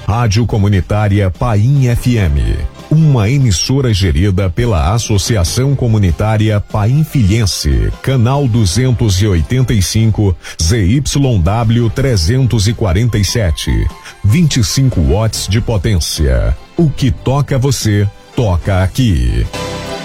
Rádio Comunitária Paim FM, uma emissora gerida pela Associação Comunitária Painfilhense, canal 285, ZYW 347, 25 watts de potência. O que toca você, toca aqui.